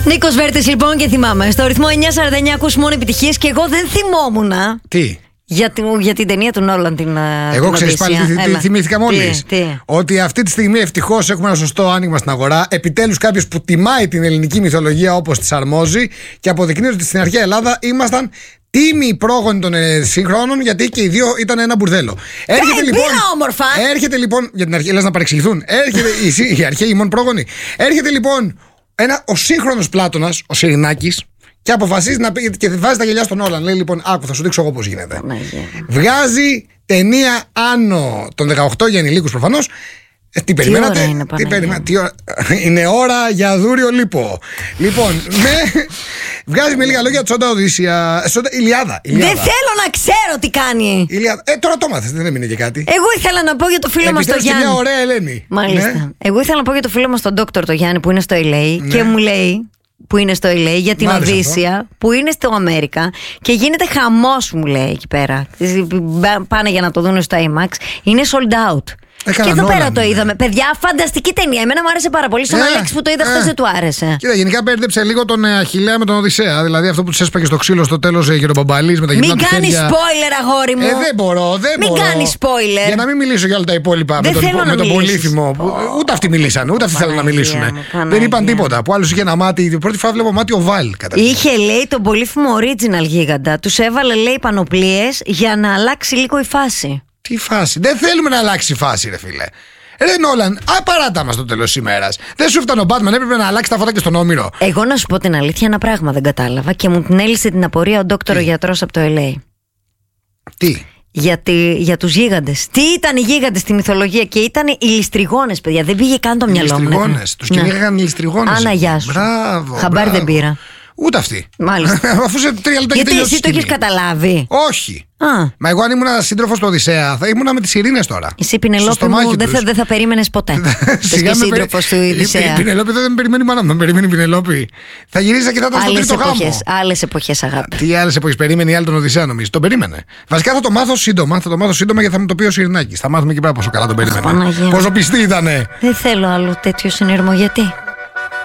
Νίκος Βέρτης λοιπόν, και θυμάμαι. Στο ρυθμό 949 ακούς μόνο επιτυχίες και εγώ δεν θυμόμουν. Τι? Για την ταινία του Νόλαν την. Εγώ ξέρεις πάλι τι θυμήθηκα μόλις. Ότι αυτή τη στιγμή ευτυχώς έχουμε ένα σωστό άνοιγμα στην αγορά. Επιτέλους κάποιος που τιμάει την ελληνική μυθολογία όπως της αρμόζει και αποδεικνύει ότι στην αρχαία Ελλάδα ήμασταν τίμοι πρόγονοι των σύγχρονων, γιατί και οι δύο ήταν ένα μπουρδέλο. Έρχεται λοιπόν. Για την αρχαία, λες να παρεξηγηθούν. Έρχεται οι αρχαίοι μόνο πρόγονοι. Έρχεται λοιπόν ο σύγχρονος Πλάτωνας, ο Σιρηνάκης, και αποφασίζει να πει και βάζει τα γυαλιά στον Όλαν. Λέει λοιπόν: άκου, θα σου δείξω εγώ πώς γίνεται. Βγάζει ταινία άνω των 18 για ενηλίκους προφανώς. Τι περιμένατε? Είναι ώρα για δούριο λίπο. Λοιπόν, βγάζει με λίγα λόγια Τσόντα Οδύσσια. Ηλιάδα. Δεν θέλω να ξέρω τι κάνει. Τώρα το μάθες, δεν έμεινε και κάτι. Εγώ ήθελα να πω για το φίλο μας τον Γιάννη. Μια ωραία Ελένη. Μάλιστα. Ναι. Εγώ ήθελα να πω για το φίλο μας τον Δόκτωρ τον Γιάννη που είναι στο LA, ναι. Και μου λέει. Που είναι στο LA, για την Οδύσσια που είναι στο Αμέρικα και γίνεται χαμός, μου λέει εκεί πέρα. Πάνε για να το δουν στο IMAX. Είναι sold out. Και εδώ πέρα το είδαμε. Παιδιά, φανταστική ταινία. Εμένα μου άρεσε πάρα πολύ. Στον Αλέξη που το είδα χθες δεν του άρεσε. Κοίτα, γενικά μπέρδεψε λίγο τον Αχιλλέα με τον Οδυσσέα. Δηλαδή αυτό που του έσπαγε στο ξύλο στο τέλος γερομπαμπαλής με τα γυμνά του χέρια. Μην κάνει spoiler, αγόρι μου. Δεν μπορώ. Μην κάνει spoiler. Για να μην μιλήσω για όλα τα υπόλοιπα με τον Πολύθυμο. Ούτε αυτοί μιλήσαν, ούτε αυτοί θέλουν να μιλήσουν. Δεν είπαν τίποτα. Που άλλο είχε ένα μάτι. Πρώτη φορά βλέπω μάτι οβάλ. Είχε, λέει, τον Πολύθυμο original γίγαντα. Του έβαλε, λέει, πανοπλίες για να αλλάξει λίγο η φάση. Τι φάση? Δεν θέλουμε να αλλάξει η φάση, ρε φίλε. Ρε Νόλαν, παράτα μας το τέλος της ημέρας. Δεν σου φτάνει ο Batman, έπρεπε να αλλάξει τα φώτα και στον Όμηρο. Εγώ να σου πω την αλήθεια, ένα πράγμα δεν κατάλαβα και μου την έλυσε την απορία ο Δόκτωρο γιατρός από το LA. Τι? Για τους γίγαντες. Τι ήταν οι γίγαντες στη μυθολογία? Και ήταν οι ληστριγόνες, παιδιά. Δεν πήγε καν το μυαλό μου. Οι ληστριγόνες. Τους κυνήγαγαν οι ληστριγόνες. Άνα, γεια σου. Μπράβο. Χαμπάρι δεν πήρα. Ούτε αυτή. Μάλιστα. Αφού σε 3 λεπτά. Γιατί εσύ το έχεις καταλάβει? Όχι. Μα εγώ αν ήμουν σύντροφος του Οδυσσέα θα ήμουν με τις Ειρήνες τώρα. Εσύ, Πινελόπη μου, δεν θα περίμενες ποτέ. Σιγά με σύντροφος του Οδυσσέα. Η Πινελόπη δεν με περιμένει, μάνα μου. Δεν περιμένει η Πινελόπη. Θα γυρίσει και θα ήταν στο τρίτο γάμο. Άλλες εποχές, αγάπη. Τι άλλες εποχές? Περίμενε η άλλη τον Οδυσσέα, νομίζω. Τον περίμενε. Βασικά θα το μάθω σύντομα. Γιατί θα μου το πει ο Σιρηνάκης. Θα μάθουμε εκεί πέρα πόσο καλά τον περίμενε. Πόσο πιστή ήτανε. Δεν θέλω άλλο τέτοιο συνειρμό. Γιατί?